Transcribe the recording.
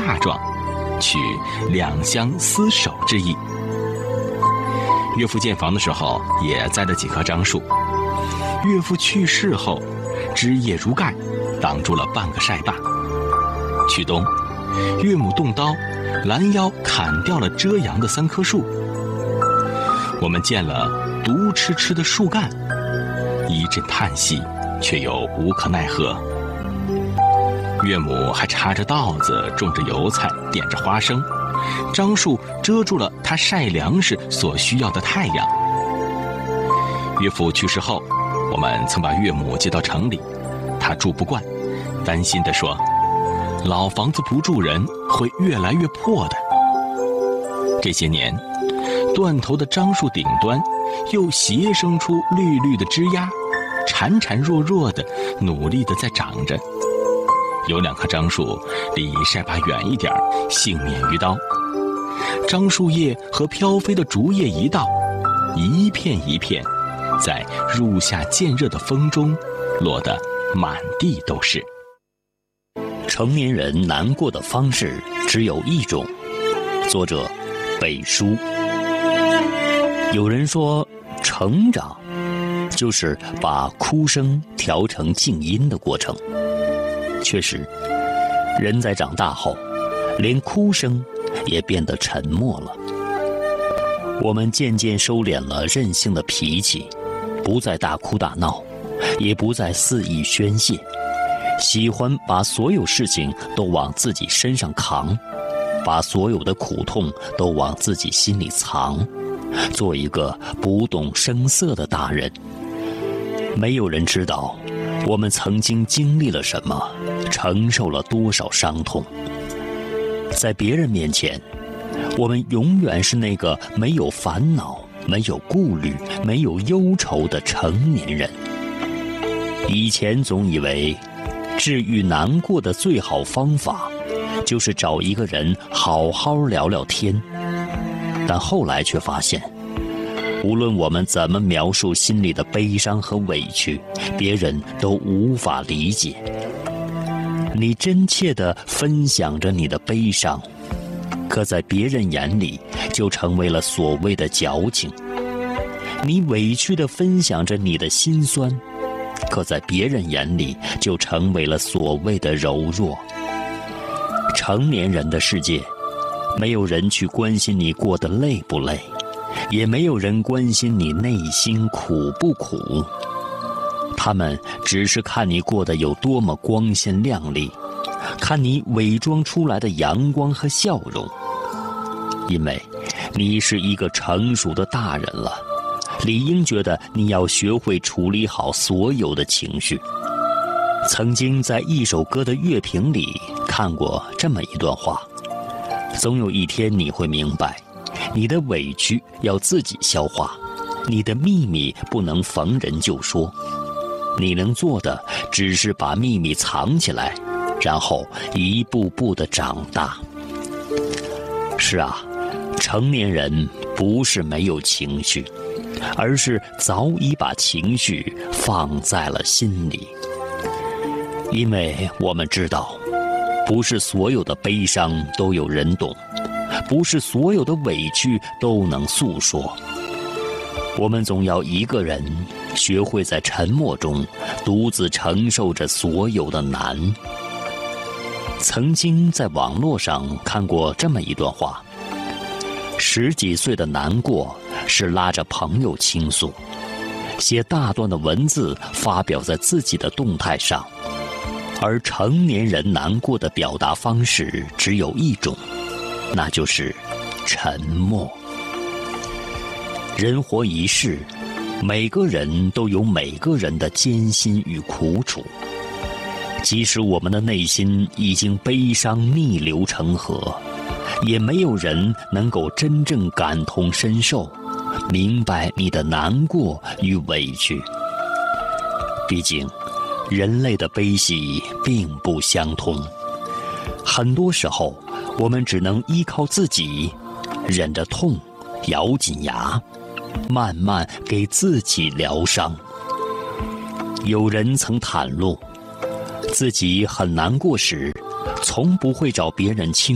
嫁妆，取两相厮守之意。岳父建房的时候也栽了几棵樟树，岳父去世后，枝叶如盖，挡住了半个晒坝。去冬，岳母动刀拦腰砍掉了遮阳的3棵树。我们见了毒痴痴的树干，一阵叹息，却又无可奈何。岳母还插着稻子，种着油菜，点着花生，樟树遮住了她晒粮食所需要的太阳。岳父去世后，我们曾把岳母接到城里，她住不惯，担心地说：“老房子不住人，会越来越破的。”这些年，断头的樟树顶端又斜生出绿绿的枝丫，孱孱弱弱的，努力地在长着。有2棵樟树离晒坝远一点，幸免于刀。樟树叶和飘飞的竹叶一道，一片一片，在入夏渐热的风中落得满地都是。 成年人难过的方式只有一种，作者北叔。有人说，成长就是把哭声调成静音的过程。确实，人在长大后，连哭声也变得沉默了。我们渐渐收敛了任性的脾气，不再大哭大闹，也不再肆意宣泄，喜欢把所有事情都往自己身上扛，把所有的苦痛都往自己心里藏，做一个不动声色的大人。没有人知道我们曾经经历了什么，承受了多少伤痛。在别人面前，我们永远是那个没有烦恼、没有顾虑、没有忧愁的成年人。以前总以为治愈难过的最好方法就是找一个人好好聊聊天，但后来却发现，无论我们怎么描述心里的悲伤和委屈，别人都无法理解。你真切地分享着你的悲伤，可在别人眼里就成为了所谓的矫情。你委屈地分享着你的心酸，可在别人眼里就成为了所谓的柔弱。成年人的世界，没有人去关心你过得累不累，也没有人关心你内心苦不苦。他们只是看你过得有多么光鲜亮丽，看你伪装出来的阳光和笑容。因为你是一个成熟的大人了，理应觉得你要学会处理好所有的情绪。曾经在一首歌的乐评里看过这么一段话：总有一天你会明白，你的委屈要自己消化，你的秘密不能逢人就说，你能做的只是把秘密藏起来，然后一步步地长大。是啊，成年人不是没有情绪，而是早已把情绪放在了心里。因为我们知道，不是所有的悲伤都有人懂，不是所有的委屈都能诉说。我们总要一个人学会在沉默中独自承受着所有的难。曾经在网络上看过这么一段话：10几岁的难过是拉着朋友倾诉，写大段的文字发表在自己的动态上，而成年人难过的表达方式只有一种，那就是沉默。人活一世，每个人都有每个人的艰辛与苦楚。即使我们的内心已经悲伤逆流成河，也没有人能够真正感同身受，明白你的难过与委屈。毕竟，人类的悲喜并不相通。很多时候，我们只能依靠自己，忍着痛，咬紧牙，慢慢给自己疗伤。有人曾袒露，自己很难过时，从不会找别人倾